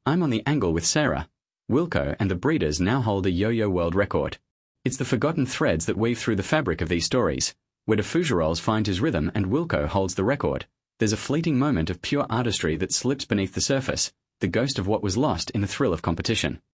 I'm on the angle with Sarah. Wilco and the Breeders now hold a yo-yo world record. It's the forgotten threads that weave through the fabric of these stories, where de Fougerolles finds his rhythm and Wilco holds the record. There's a fleeting moment of pure artistry that slips beneath the surface, the ghost of what was lost in the thrill of competition.